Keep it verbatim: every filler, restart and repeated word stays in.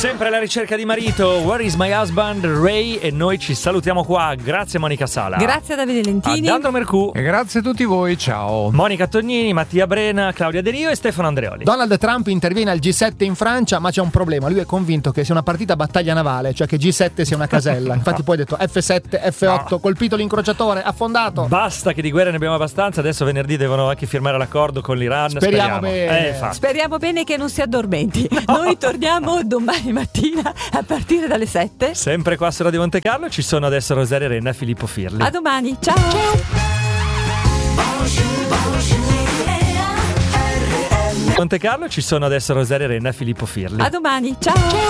Sempre alla ricerca di marito, Where is my husband, Ray, e noi ci salutiamo qua. Grazie Monica Sala. Grazie a Davide Lentini. Ad Andro Mercù. E grazie a tutti voi, ciao. Monica Tognini, Mattia Brena, Claudia De Rio e Stefano Andreoli. Donald Trump interviene al G sette in Francia, ma c'è un problema. Lui è convinto che sia una partita a battaglia navale, cioè che G sette sia una casella. Infatti poi ha detto F sette, F otto, no. Colpito l'incrociatore, affondato. Basta che di guerra ne abbiamo abbastanza. Adesso venerdì devono anche firmare l'accordo con l'Iran. Speriamo, Speriamo bene. Eh, Speriamo bene che non si addormenti. No. Noi torniamo domani mattina a partire dalle sette. Sempre qua su Radio Monte Carlo. Ci sono adesso Rosaria Renna e Filippo Firli. A domani, ciao. Ciao. Monte Carlo ci sono adesso Rosaria Renna e Filippo Firli. A domani, ciao. Ciao.